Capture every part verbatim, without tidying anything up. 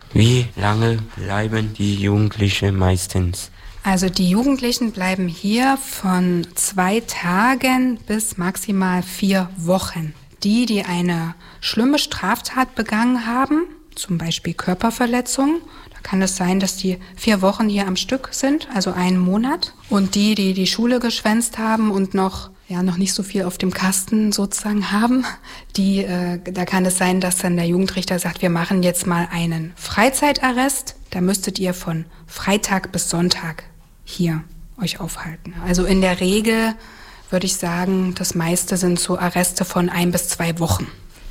Wie lange bleiben die Jugendlichen meistens? Also die Jugendlichen bleiben hier von zwei Tagen bis maximal vier Wochen. Die, die eine schlimme Straftat begangen haben, zum Beispiel Körperverletzung, da kann es sein, dass die vier Wochen hier am Stück sind, also einen Monat. Und die, die die Schule geschwänzt haben und noch ja noch nicht so viel auf dem Kasten sozusagen haben, die äh, da kann es sein, dass dann der Jugendrichter sagt, wir machen jetzt mal einen Freizeitarrest. Da müsstet ihr von Freitag bis Sonntag hier euch aufhalten. Also in der Regel würde ich sagen, das meiste sind so Arreste von ein bis zwei Wochen.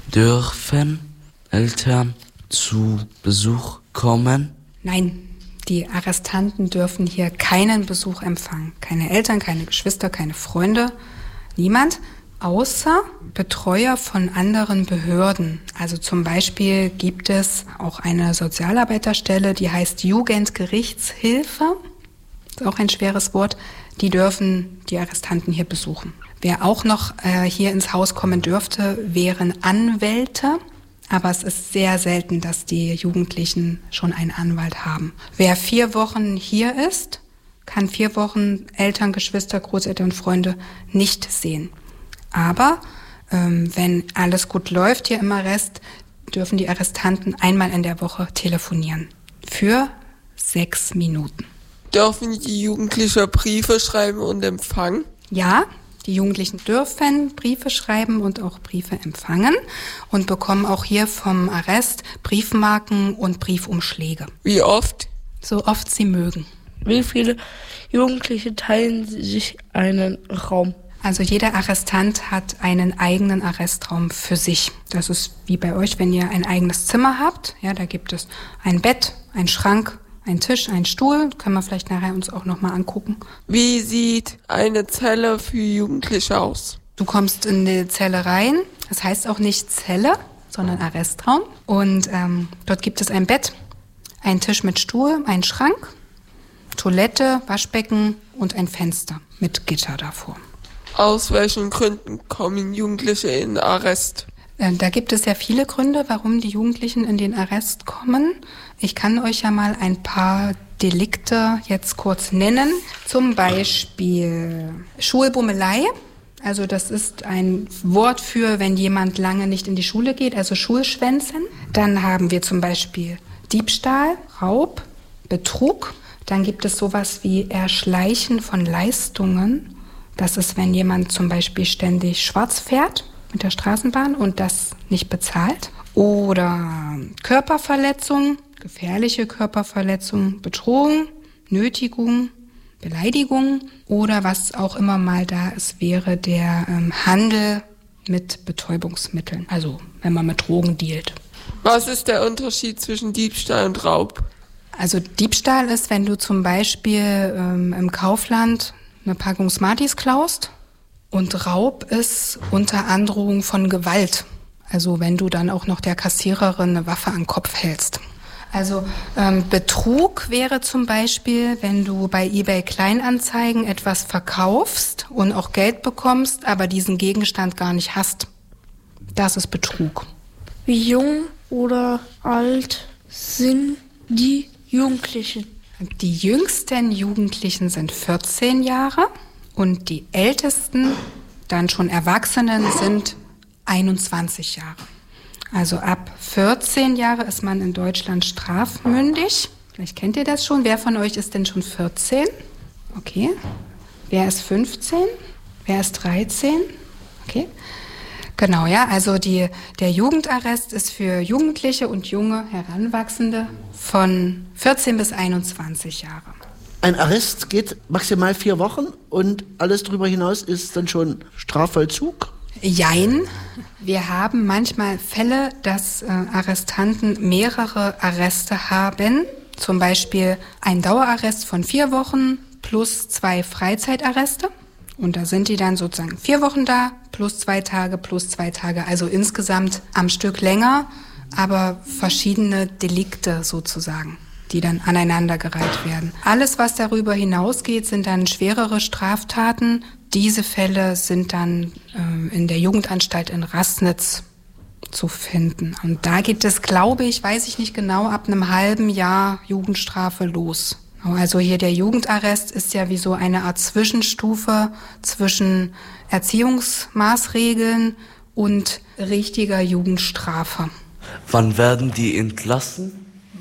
Dürfen Eltern zu Besuch kommen? Nein, die Arrestanten dürfen hier keinen Besuch empfangen. Keine Eltern, keine Geschwister, keine Freunde, niemand, außer Betreuer von anderen Behörden. Also zum Beispiel gibt es auch eine Sozialarbeiterstelle, die heißt Jugendgerichtshilfe. Das ist auch ein schweres Wort. Die dürfen die Arrestanten hier besuchen. Wer auch noch äh, hier ins Haus kommen dürfte, wären Anwälte. Aber es ist sehr selten, dass die Jugendlichen schon einen Anwalt haben. Wer vier Wochen hier ist, kann vier Wochen Eltern, Geschwister, Großeltern, Freunde nicht sehen. Aber ähm, wenn alles gut läuft hier im Arrest, dürfen die Arrestanten einmal in der Woche telefonieren. Für sechs Minuten. Dürfen die Jugendlichen Briefe schreiben und empfangen? Ja, die Jugendlichen dürfen Briefe schreiben und auch Briefe empfangen und bekommen auch hier vom Arrest Briefmarken und Briefumschläge. Wie oft? So oft sie mögen. Wie viele Jugendliche teilen sich einen Raum? Also jeder Arrestant hat einen eigenen Arrestraum für sich. Das ist wie bei euch, wenn ihr ein eigenes Zimmer habt. Ja, da gibt es ein Bett, ein Schrank, ein Tisch, ein Stuhl, können wir vielleicht nachher uns auch nochmal angucken. Wie sieht eine Zelle für Jugendliche aus? Du kommst in die Zelle rein, das heißt auch nicht Zelle, sondern Arrestraum. Und ähm, dort gibt es ein Bett, einen Tisch mit Stuhl, einen Schrank, Toilette, Waschbecken und ein Fenster mit Gitter davor. Aus welchen Gründen kommen Jugendliche in Arrest? Da gibt es ja viele Gründe, warum die Jugendlichen in den Arrest kommen. Ich kann euch ja mal ein paar Delikte jetzt kurz nennen. Zum Beispiel Schulbummelei. Also das ist ein Wort für, wenn jemand lange nicht in die Schule geht, also Schulschwänzen. Dann haben wir zum Beispiel Diebstahl, Raub, Betrug. Dann gibt es sowas wie Erschleichen von Leistungen. Das ist, wenn jemand zum Beispiel ständig schwarz fährt mit der Straßenbahn und das nicht bezahlt. Oder Körperverletzung, gefährliche Körperverletzung, Bedrohung, Nötigung, Beleidigung oder was auch immer mal da ist, wäre der ähm, Handel mit Betäubungsmitteln, also wenn man mit Drogen dealt. Was ist der Unterschied zwischen Diebstahl und Raub? Also Diebstahl ist, wenn du zum Beispiel ähm, im Kaufland eine Packung Smarties klaust. Und Raub ist unter Androhung von Gewalt. Also wenn du dann auch noch der Kassiererin eine Waffe an den Kopf hältst. Also ähm, Betrug wäre zum Beispiel, wenn du bei eBay Kleinanzeigen etwas verkaufst und auch Geld bekommst, aber diesen Gegenstand gar nicht hast. Das ist Betrug. Wie jung oder alt sind die Jugendlichen? Die jüngsten Jugendlichen sind vierzehn Jahre. Und die ältesten, dann schon Erwachsenen, sind einundzwanzig Jahre. Also ab vierzehn Jahre ist man in Deutschland strafmündig. Vielleicht kennt ihr das schon. Wer von euch ist denn schon vierzehn? Okay. Wer ist fünfzehn? Wer ist dreizehn? Okay. Genau, ja. Also die, der Jugendarrest ist für Jugendliche und junge Heranwachsende von vierzehn bis einundzwanzig Jahre. Ein Arrest geht maximal vier Wochen und alles darüber hinaus ist dann schon Strafvollzug? Jein. Wir haben manchmal Fälle, dass äh, Arrestanten mehrere Arreste haben. Zum Beispiel ein Dauerarrest von vier Wochen plus zwei Freizeitarreste. Und da sind die dann sozusagen vier Wochen da, plus zwei Tage, plus zwei Tage. Also insgesamt am Stück länger, aber verschiedene Delikte sozusagen, die dann aneinandergereiht werden. Alles, was darüber hinausgeht, sind dann schwerere Straftaten. Diese Fälle sind dann äh, in der Jugendanstalt in Rassnitz zu finden. Und da geht es, glaube ich, weiß ich nicht genau, ab einem halben Jahr Jugendstrafe los. Also hier der Jugendarrest ist ja wie so eine Art Zwischenstufe zwischen Erziehungsmaßregeln und richtiger Jugendstrafe. Wann werden die entlassen?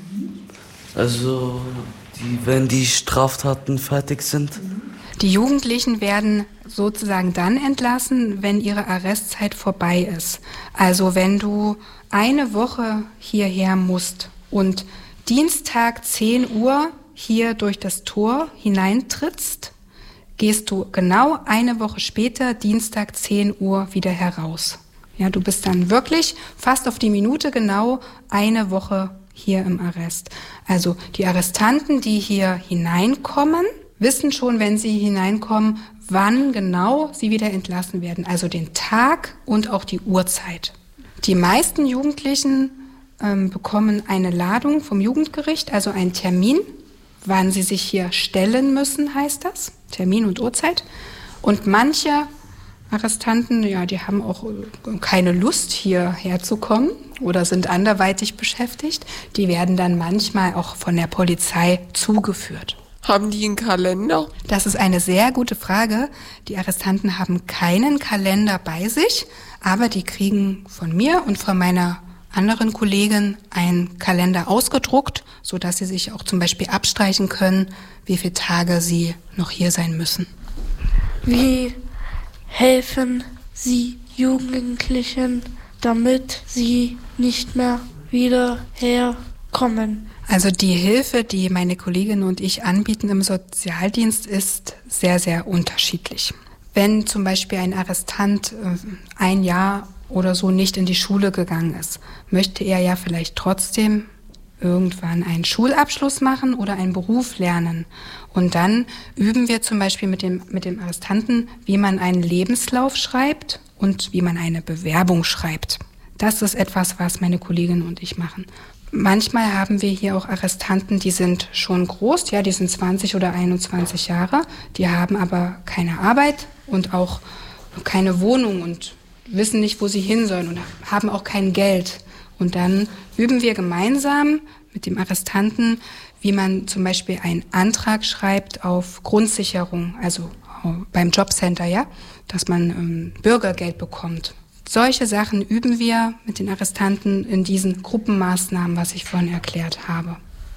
Also, die, wenn die Straftaten fertig sind? Die Jugendlichen werden sozusagen dann entlassen, wenn ihre Arrestzeit vorbei ist. Also wenn du eine Woche hierher musst und Dienstag zehn Uhr hier durch das Tor hineintrittst, gehst du genau eine Woche später, Dienstag zehn Uhr, wieder heraus. Ja, du bist dann wirklich fast auf die Minute genau eine Woche hier im Arrest. Also die Arrestanten, die hier hineinkommen, wissen schon, wenn sie hineinkommen, wann genau sie wieder entlassen werden. Also den Tag und auch die Uhrzeit. Die meisten Jugendlichen ähm, bekommen eine Ladung vom Jugendgericht, also einen Termin, wann sie sich hier stellen müssen, heißt das. Termin und Uhrzeit. Und manche Arrestanten, ja, die haben auch keine Lust, hierher zu kommen oder sind anderweitig beschäftigt. Die werden dann manchmal auch von der Polizei zugeführt. Haben die einen Kalender? Das ist eine sehr gute Frage. Die Arrestanten haben keinen Kalender bei sich, aber die kriegen von mir und von meiner anderen Kollegin einen Kalender ausgedruckt, sodass sie sich auch zum Beispiel abstreichen können, wie viele Tage sie noch hier sein müssen. Wie helfen Sie Jugendlichen, damit sie nicht mehr wieder herkommen? Also die Hilfe, die meine Kollegin und ich anbieten im Sozialdienst, ist sehr, sehr unterschiedlich. Wenn zum Beispiel ein Arrestant ein Jahr oder so nicht in die Schule gegangen ist, möchte er ja vielleicht trotzdem irgendwann einen Schulabschluss machen oder einen Beruf lernen. Und dann üben wir zum Beispiel mit dem, mit dem Arrestanten, wie man einen Lebenslauf schreibt und wie man eine Bewerbung schreibt. Das ist etwas, was meine Kollegin und ich machen. Manchmal haben wir hier auch Arrestanten, die sind schon groß, ja, die sind zwanzig oder einundzwanzig Jahre, die haben aber keine Arbeit und auch keine Wohnung und wissen nicht, wo sie hin sollen und haben auch kein Geld. Und dann üben wir gemeinsam mit dem Arrestanten, wie man zum Beispiel einen Antrag schreibt auf Grundsicherung, also beim Jobcenter, ja, dass man ähm, Bürgergeld bekommt. Solche Sachen üben wir mit den Arrestanten in diesen Gruppenmaßnahmen, was ich vorhin erklärt habe.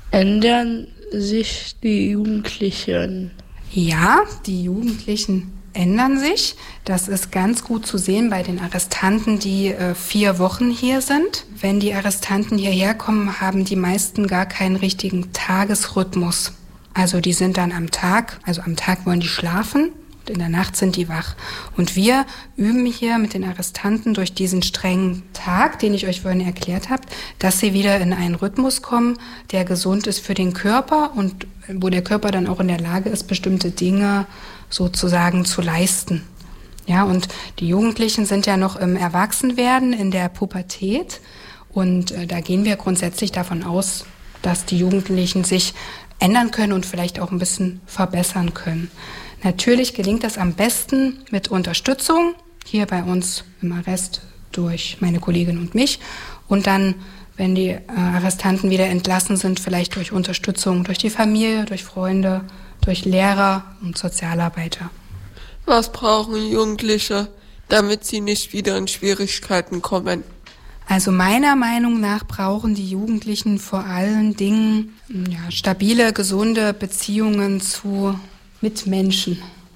Ändern sich die Jugendlichen? Ja, die Jugendlichen ändern sich. Das ist ganz gut zu sehen bei den Arrestanten, die äh, vier Wochen hier sind. Wenn die Arrestanten hierher kommen, haben die meisten gar keinen richtigen Tagesrhythmus. Also die sind dann am Tag, also am Tag wollen die schlafen. Und in der Nacht sind die wach. Und wir üben hier mit den Arrestanten durch diesen strengen Tag, den ich euch vorhin erklärt habe, dass sie wieder in einen Rhythmus kommen, der gesund ist für den Körper und wo der Körper dann auch in der Lage ist, bestimmte Dinge sozusagen zu leisten. Ja, und die Jugendlichen sind ja noch im Erwachsenwerden, in der Pubertät. Und äh, da gehen wir grundsätzlich davon aus, dass die Jugendlichen sich ändern können und vielleicht auch ein bisschen verbessern können. Natürlich gelingt das am besten mit Unterstützung, hier bei uns im Arrest durch meine Kollegin und mich. Und dann, wenn die äh, Arrestanten wieder entlassen sind, vielleicht durch Unterstützung durch die Familie, durch Freunde, durch Lehrer und Sozialarbeiter. Was brauchen Jugendliche, damit sie nicht wieder in Schwierigkeiten kommen? Also meiner Meinung nach brauchen die Jugendlichen vor allen Dingen ja, stabile, gesunde Beziehungen zu Mitmenschen.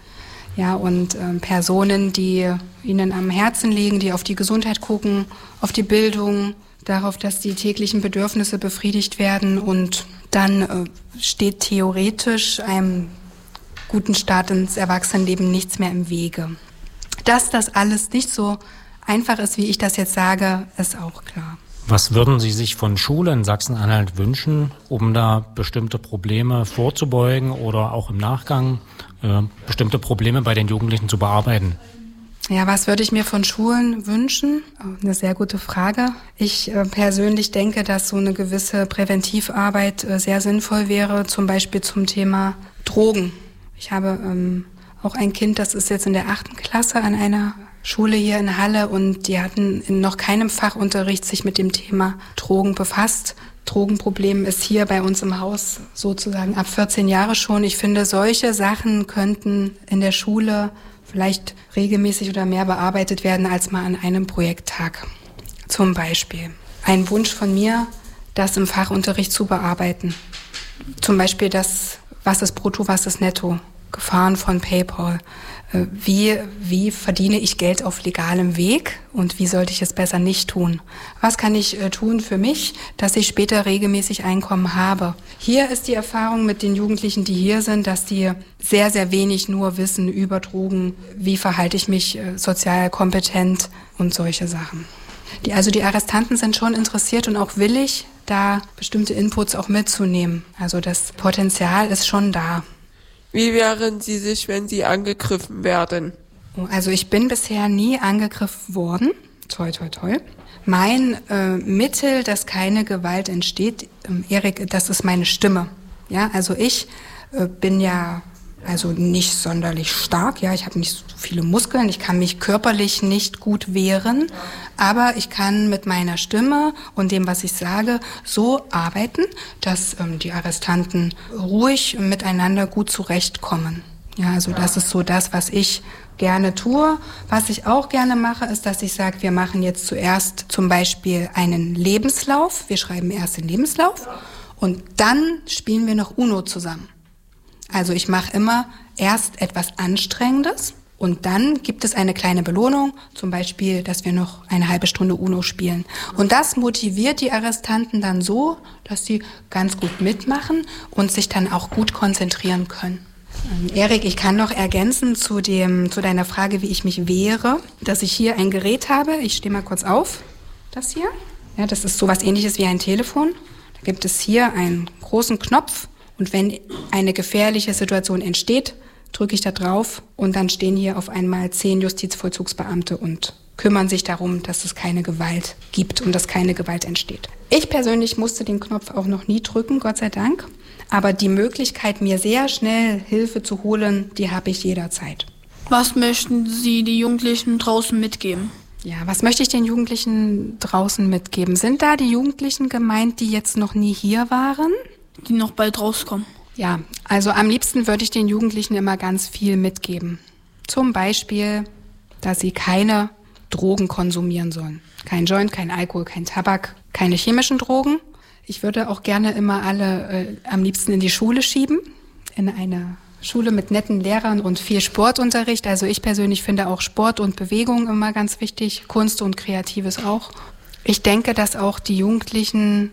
Ja, und äh, Personen, die ihnen am Herzen liegen, die auf die Gesundheit gucken, auf die Bildung, darauf, dass die täglichen Bedürfnisse befriedigt werden. Und dann äh, steht theoretisch einem guten Start ins Erwachsenenleben nichts mehr im Wege. Dass das alles nicht so einfach ist, wie ich das jetzt sage, ist auch klar. Was würden Sie sich von Schulen in Sachsen-Anhalt wünschen, um da bestimmte Probleme vorzubeugen oder auch im Nachgang äh, bestimmte Probleme bei den Jugendlichen zu bearbeiten? Ja, was würde ich mir von Schulen wünschen? Eine sehr gute Frage. Ich äh, persönlich denke, dass so eine gewisse Präventivarbeit äh, sehr sinnvoll wäre, zum Beispiel zum Thema Drogen. Ich habe ähm, auch ein Kind, das ist jetzt in der achten Klasse an einer Schule hier in Halle und die hatten in noch keinem Fachunterricht sich mit dem Thema Drogen befasst. Drogenproblem ist hier bei uns im Haus sozusagen ab vierzehn Jahre schon. Ich finde, solche Sachen könnten in der Schule vielleicht regelmäßig oder mehr bearbeitet werden als mal an einem Projekttag. Zum Beispiel ein Wunsch von mir, das im Fachunterricht zu bearbeiten. Zum Beispiel das, was ist brutto, was ist netto, Gefahren von PayPal. Wie, wie verdiene ich Geld auf legalem Weg und wie sollte ich es besser nicht tun? Was kann ich äh, tun für mich, dass ich später regelmäßig Einkommen habe? Hier ist die Erfahrung mit den Jugendlichen, die hier sind, dass die sehr, sehr wenig nur wissen über Drogen, wie verhalte ich mich äh, sozial kompetent und solche Sachen. Die, also die Arrestanten sind schon interessiert und auch willig, da bestimmte Inputs auch mitzunehmen. Also das Potenzial ist schon da. Wie wehren Sie sich, wenn Sie angegriffen werden? Also ich bin bisher nie angegriffen worden. Toi, toi, toi. Mein äh, Mittel, dass keine Gewalt entsteht, ähm, Erik, das ist meine Stimme. Ja, also ich äh, bin ja also nicht sonderlich stark. Ja, ich habe nicht so viele Muskeln. Ich kann mich körperlich nicht gut wehren. Aber ich kann mit meiner Stimme und dem, was ich sage, so arbeiten, dass ähm, die Arrestanten ruhig miteinander gut zurechtkommen. Ja, also das ist so das, was ich gerne tue. Was ich auch gerne mache, ist, dass ich sage, wir machen jetzt zuerst zum Beispiel einen Lebenslauf. Wir schreiben erst den Lebenslauf und dann spielen wir noch UNO zusammen. Also ich mache immer erst etwas Anstrengendes und dann gibt es eine kleine Belohnung, zum Beispiel, dass wir noch eine halbe Stunde UNO spielen. Und das motiviert die Arrestanten dann so, dass sie ganz gut mitmachen und sich dann auch gut konzentrieren können. Ähm, Erik, ich kann noch ergänzen zu dem, zu deiner Frage, wie ich mich wehre, dass ich hier ein Gerät habe. Ich stehe mal kurz auf. Das hier. Ja, das ist sowas Ähnliches wie ein Telefon. Da gibt es hier einen großen Knopf. Und wenn eine gefährliche Situation entsteht, drücke ich da drauf und dann stehen hier auf einmal zehn Justizvollzugsbeamte und kümmern sich darum, dass es keine Gewalt gibt und dass keine Gewalt entsteht. Ich persönlich musste den Knopf auch noch nie drücken, Gott sei Dank. Aber die Möglichkeit, mir sehr schnell Hilfe zu holen, die habe ich jederzeit. Was möchten Sie die Jugendlichen draußen mitgeben? Ja, was möchte ich den Jugendlichen draußen mitgeben? Sind da die Jugendlichen gemeint, die jetzt noch nie hier waren? Die noch bald rauskommen. Ja, also am liebsten würde ich den Jugendlichen immer ganz viel mitgeben. Zum Beispiel, dass sie keine Drogen konsumieren sollen. Kein Joint, kein Alkohol, kein Tabak, keine chemischen Drogen. Ich würde auch gerne immer alle äh, am liebsten in die Schule schieben, in eine Schule mit netten Lehrern und viel Sportunterricht. Also ich persönlich finde auch Sport und Bewegung immer ganz wichtig, Kunst und Kreatives auch. Ich denke, dass auch die Jugendlichen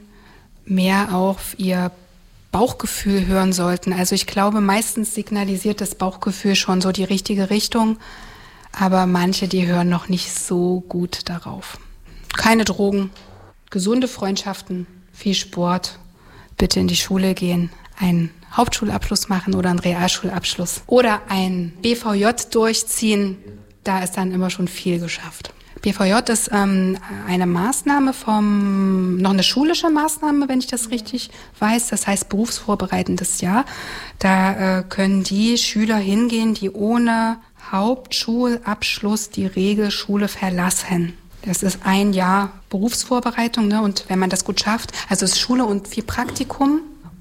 mehr auf ihr Bauchgefühl hören sollten. Also ich glaube, meistens signalisiert das Bauchgefühl schon so die richtige Richtung, aber manche, die hören noch nicht so gut darauf. Keine Drogen, gesunde Freundschaften, viel Sport, bitte in die Schule gehen, einen Hauptschulabschluss machen oder einen Realschulabschluss oder ein B V J durchziehen, da ist dann immer schon viel geschafft. B V J ist ähm, eine Maßnahme vom, noch eine schulische Maßnahme, wenn ich das richtig weiß. Das heißt berufsvorbereitendes Jahr. Da äh, können die Schüler hingehen, die ohne Hauptschulabschluss die Regelschule verlassen. Das ist ein Jahr Berufsvorbereitung, ne? Und wenn man das gut schafft, also es ist Schule und viel Praktikum,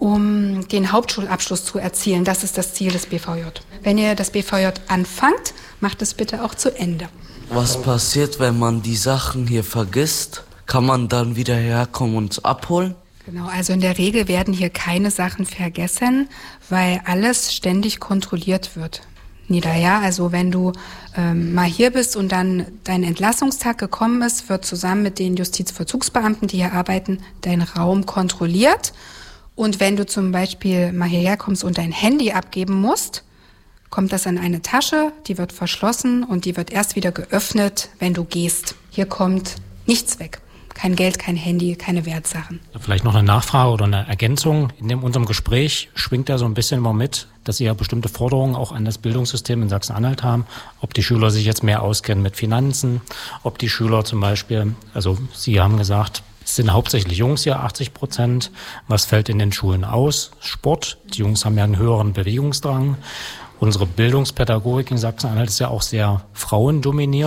um den Hauptschulabschluss zu erzielen. Das ist das Ziel des B V J. Wenn ihr das B V J anfangt, macht es bitte auch zu Ende. Was passiert, wenn man die Sachen hier vergisst? Kann man dann wieder herkommen und es abholen? Genau, also in der Regel werden hier keine Sachen vergessen, weil alles ständig kontrolliert wird. Nieder, ja, also wenn du ähm, mal hier bist und dann dein Entlassungstag gekommen ist, wird zusammen mit den Justizvollzugsbeamten, die hier arbeiten, dein Raum kontrolliert. Und wenn du zum Beispiel mal hierher kommst und dein Handy abgeben musst, kommt das in eine Tasche, die wird verschlossen und die wird erst wieder geöffnet, wenn du gehst. Hier kommt nichts weg. Kein Geld, kein Handy, keine Wertsachen. Vielleicht noch eine Nachfrage oder eine Ergänzung. In dem, unserem Gespräch schwingt ja so ein bisschen immer mit, dass Sie ja bestimmte Forderungen auch an das Bildungssystem in Sachsen-Anhalt haben. Ob die Schüler sich jetzt mehr auskennen mit Finanzen, ob die Schüler zum Beispiel, also Sie haben gesagt, es sind hauptsächlich Jungs hier, achtzig Prozent. Was fällt in den Schulen aus? Sport. Die Jungs haben ja einen höheren Bewegungsdrang. Unsere Bildungspädagogik in Sachsen-Anhalt ist ja auch sehr frauendominiert.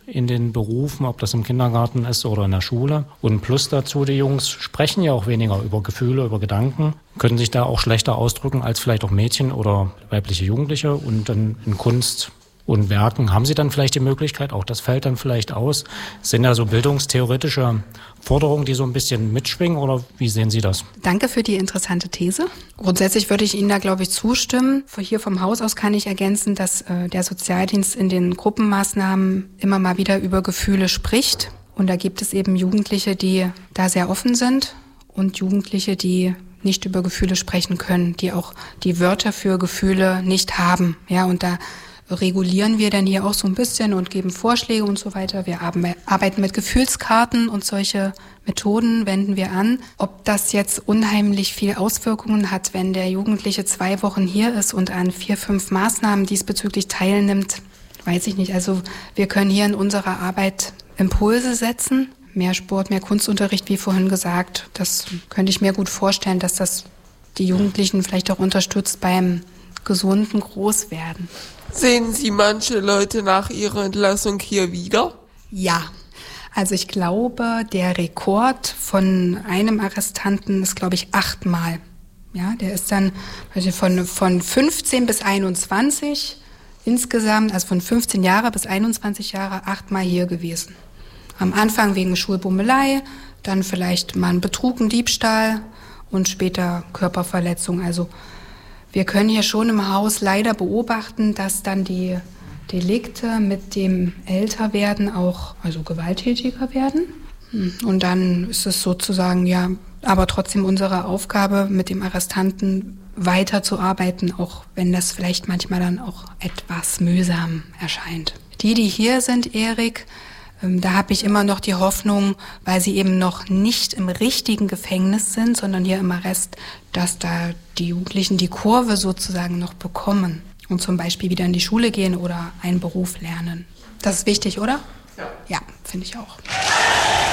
in den Berufen, ob das im Kindergarten ist oder in der Schule. Und plus dazu, die Jungs sprechen ja auch weniger über Gefühle, über Gedanken, können sich da auch schlechter ausdrücken als vielleicht auch Mädchen oder weibliche Jugendliche. Und dann in Kunst und Werken haben sie dann vielleicht die Möglichkeit, auch das fällt dann vielleicht aus. Sind da so bildungstheoretische Forderungen, die so ein bisschen mitschwingen, oder wie sehen Sie das? Danke für die interessante These. Grundsätzlich würde ich Ihnen da, glaube ich, zustimmen. Hier vom Haus aus kann ich ergänzen, dass äh, der Sozialdienst in den Gruppenmaßnahmen immer mal wieder über Gefühle spricht. Und da gibt es eben Jugendliche, die da sehr offen sind und Jugendliche, die nicht über Gefühle sprechen können, die auch die Wörter für Gefühle nicht haben. Ja, und da regulieren wir dann hier auch so ein bisschen und geben Vorschläge und so weiter. Wir arbeiten mit Gefühlskarten und solche Methoden wenden wir an. Ob das jetzt unheimlich viel Auswirkungen hat, wenn der Jugendliche zwei Wochen hier ist und an vier, fünf Maßnahmen diesbezüglich teilnimmt, weiß ich nicht. Also wir können hier in unserer Arbeit Impulse setzen. Mehr Sport, mehr Kunstunterricht, wie vorhin gesagt. Das könnte ich mir gut vorstellen, dass das die Jugendlichen vielleicht auch unterstützt beim gesunden Großwerden. Sehen Sie manche Leute nach ihrer Entlassung hier wieder? Ja, also ich glaube, der Rekord von einem Arrestanten ist, glaube ich, achtmal. Ja, der ist dann also von, von fünfzehn bis einundzwanzig insgesamt, also von fünfzehn Jahre bis einundzwanzig Jahre, achtmal hier gewesen. Am Anfang wegen Schulbummelei, dann vielleicht mal ein Betrug, ein Diebstahl und später Körperverletzung. Also wir können hier schon im Haus leider beobachten, dass dann die Delikte mit dem Älterwerden auch, also gewalttätiger werden. Und dann ist es sozusagen, ja, aber trotzdem unsere Aufgabe, mit dem Arrestanten weiterzuarbeiten, auch wenn das vielleicht manchmal dann auch etwas mühsam erscheint. Die, die hier sind, Erik, da habe ich immer noch die Hoffnung, weil sie eben noch nicht im richtigen Gefängnis sind, sondern hier im Arrest, dass da die Jugendlichen die Kurve sozusagen noch bekommen und zum Beispiel wieder in die Schule gehen oder einen Beruf lernen. Das ist wichtig, oder? Ja. Ja, finde ich auch.